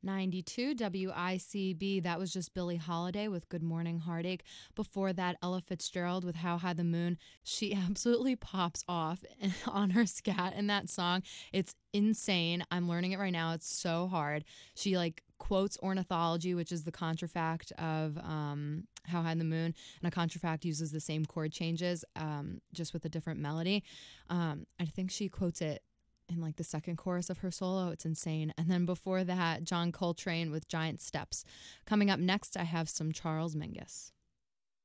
92 WICB. That was just Billie Holiday with Good Morning Heartache. Before that, Ella Fitzgerald with How High the Moon. She absolutely pops off on her scat in that song. It's insane. I'm learning it right now. It's so hard. She like quotes ornithology, which is the contrafact of How High the Moon, and a contrafact uses the same chord changes, just with a different melody. I think she quotes it in like the second chorus of her solo. It's insane. And then before that, John Coltrane with Giant Steps. Coming up next, I have some Charles Mingus.